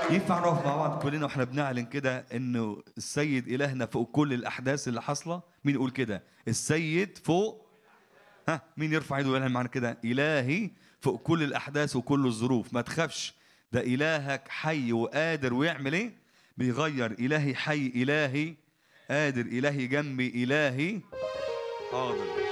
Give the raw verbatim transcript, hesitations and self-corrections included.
ينفع نقف مع بعض كلنا واحنا بنعلن كده انه السيد الهنا فوق كل الاحداث اللي حاصله؟ مين يقول كده؟ السيد فوق. ها، مين يرفع ايده ويعلن معانا كده؟ الهي فوق كل الاحداث وكل الظروف، ما تخافش، ده الهك حي وقادر ويعمل ايه؟ بيغير. الهي حي، الهي قادر، الهي جنبي، الهي حاضر.